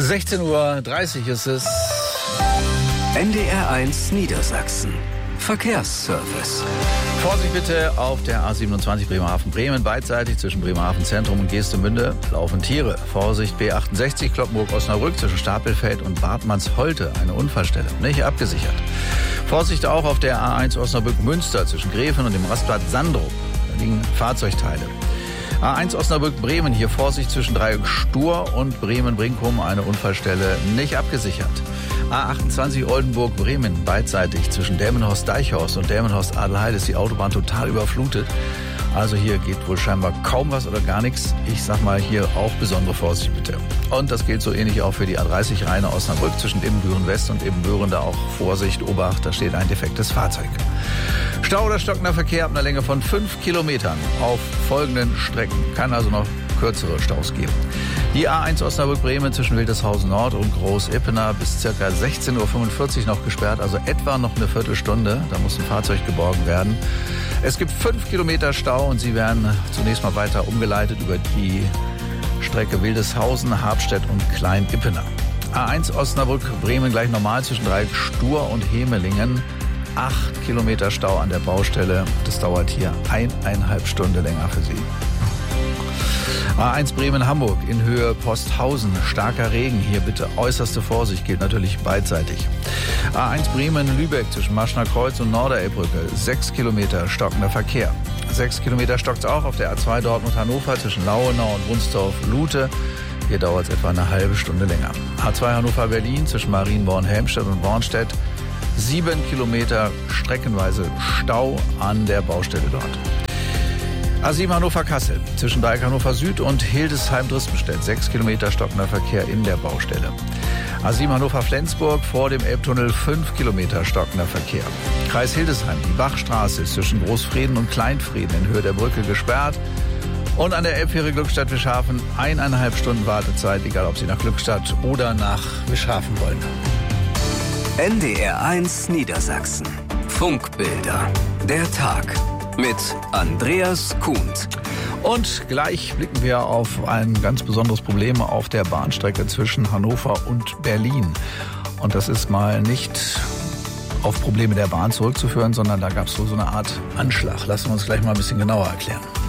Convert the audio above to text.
16:30 Uhr ist es. NDR1 Niedersachsen. Verkehrsservice. Vorsicht bitte auf der A27 Bremerhaven-Bremen. Beidseitig zwischen Bremerhaven Zentrum und Geestemünde laufen Tiere. Vorsicht B68 Cloppenburg-Osnabrück zwischen Stapelfeld und Bartmannsholte. Eine Unfallstelle. Nicht abgesichert. Vorsicht auch auf der A1 Osnabrück-Münster zwischen Gräfen und dem Rastplatz Sandrup. Da liegen Fahrzeugteile. A1 Osnabrück-Bremen, hier Vorsicht zwischen Dreieck Stur und Bremen-Brinkum, eine Unfallstelle nicht abgesichert. A28 Oldenburg-Bremen, beidseitig zwischen Delmenhorst-Deichhorst und Delmenhorst-Adelheide ist die Autobahn total überflutet. Also hier geht wohl scheinbar kaum was oder gar nichts. Ich sag mal hier auch besondere Vorsicht bitte. Und das gilt so ähnlich auch für die A30 Rheine-Osnabrück zwischen Ebenbüren West und Ebenbüren. Da auch Vorsicht, Obacht, da steht ein defektes Fahrzeug. Stau oder stockender Verkehr ab einer Länge von 5 Kilometern auf folgenden Strecken. Kann also noch kürzere Staus geben. Die A1 Osnabrück-Bremen zwischen Wildeshausen Nord und Groß-Ippener bis ca. 16:45 Uhr noch gesperrt, also etwa noch eine Viertelstunde. Da muss ein Fahrzeug geborgen werden. Es gibt 5 Kilometer Stau und sie werden zunächst mal weiter umgeleitet über die Strecke Wildeshausen, Habstedt und Klein-Ippener. A1 Osnabrück-Bremen gleich normal zwischen Dreieck Stur und Hemelingen. 8 Kilometer Stau an der Baustelle. Das dauert hier 1,5 Stunden länger für Sie. A1 Bremen-Hamburg in Höhe Posthausen. Starker Regen. Hier bitte äußerste Vorsicht. Gilt natürlich beidseitig. A1 Bremen-Lübeck zwischen Maschner Kreuz und Norderelbbrücke. 6 Kilometer stockender Verkehr. 6 Kilometer stockt es auch auf der A2 Dortmund-Hannover zwischen Lauenau und Wunsdorf-Lute. Hier dauert es etwa eine halbe Stunde länger. A2 Hannover-Berlin zwischen Marienborn-Helmstedt und Bornstedt. 7 Kilometer streckenweise Stau an der Baustelle dort. A7 Hannover-Kassel zwischen Dreieck Hannover Süd und Hildesheim-Drispenstedt. 6 Kilometer stockender Verkehr in der Baustelle. A7 Hannover-Flensburg vor dem Elbtunnel 5 Kilometer stockender Verkehr. Kreis Hildesheim, die Bachstraße ist zwischen Großfrieden und Kleinfrieden in Höhe der Brücke gesperrt. Und an der Elbfähre Glückstadt-Wischhafen 1,5 Stunden Wartezeit, egal ob Sie nach Glückstadt oder nach Wischhafen wollen. NDR1 Niedersachsen. Funkbilder. Der Tag. Mit Andreas Kuhnt. Und gleich blicken wir auf ein ganz besonderes Problem auf der Bahnstrecke zwischen Hannover und Berlin. Und das ist mal nicht auf Probleme der Bahn zurückzuführen, sondern da gab es so eine Art Anschlag. Lassen wir uns gleich mal ein bisschen genauer erklären.